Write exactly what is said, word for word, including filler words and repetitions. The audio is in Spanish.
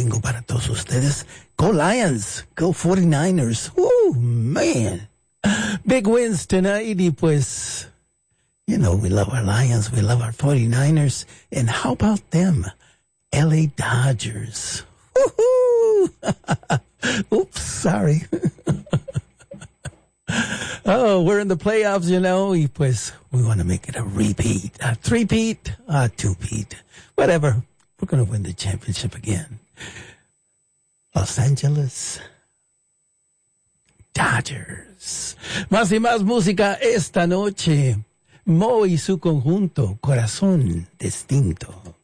tengo para todos ustedes. Go Lions, go forty-niners. Oh, man. Big wins tonight. Y pues, you know, we love our Lions, we love our forty-niners. And how about them? L A Dodgers. Woohoo! Oops, sorry. Oh, we're in the playoffs, you know. Y pues, we want to make it a repeat, a three-peat, a two-peat, whatever. We're going to win the championship again. Los Angeles Dodgers. Más y más música esta noche. Mo y su conjunto, Corazón Distinto.